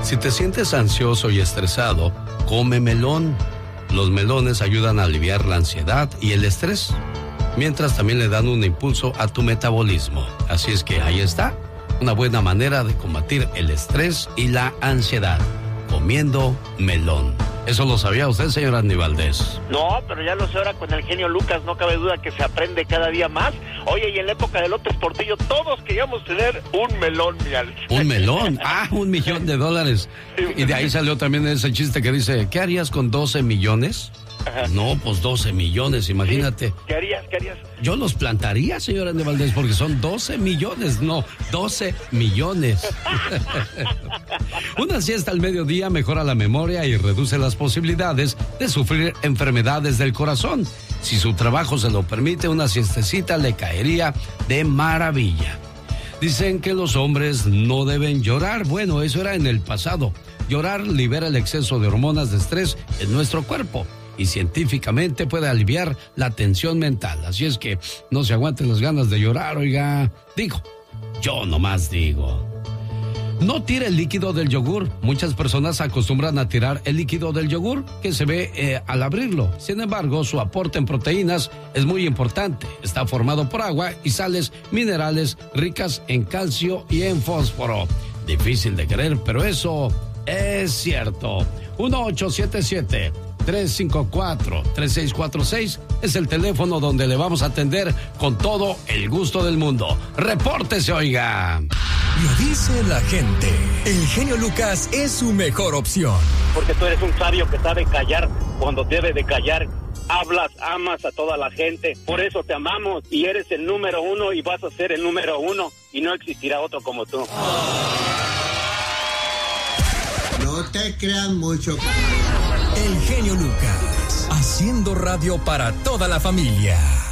Si te sientes ansioso y estresado, come melón. Los melones ayudan a aliviar la ansiedad y el estrés, mientras también le dan un impulso a tu metabolismo. Así es que ahí está, una buena manera de combatir el estrés y la ansiedad, comiendo melón. ¿Eso lo sabía usted, señor Andy Valdés? No, pero ya lo sé ahora con el genio Lucas, no cabe duda que se aprende cada día más. Oye, y en la época de López Portillo, todos queríamos tener un melón, mi Alex. ¿Un melón? Ah, $1,000,000. Y de ahí salió también ese chiste que dice, ¿qué harías con 12 millones? Ajá. No, pues 12 millones, imagínate. Sí. ¿Qué harías? Yo los plantaría, señor Andy Valdés, porque son 12 millones, no, 12 millones. Una siesta al mediodía mejora la memoria y reduce las posibilidades de sufrir enfermedades del corazón. Si su trabajo se lo permite, una siestecita le caería de maravilla. Dicen que los hombres no deben llorar. Bueno, eso era en el pasado. Llorar libera el exceso de hormonas de estrés en nuestro cuerpo y científicamente puede aliviar la tensión mental. Así es que no se aguanten las ganas de llorar, oiga. Yo nomás digo. No tire el líquido del yogur. Muchas personas acostumbran a tirar el líquido del yogur que se ve al abrirlo. Sin embargo, su aporte en proteínas es muy importante. Está formado por agua y sales minerales ricas en calcio y en fósforo. Difícil de creer, pero eso es cierto. 1877-354-3646 es el teléfono donde le vamos a atender con todo el gusto del mundo. ¡Repórtese, oiga! Lo dice la gente. El genio Lucas es su mejor opción. Porque tú eres un sabio que sabe callar cuando debe de callar. Hablas, amas a toda la gente. Por eso te amamos y eres el número uno y vas a ser el número uno y no existirá otro como tú. No te creas mucho. El genio Lucas, haciendo radio para toda la familia.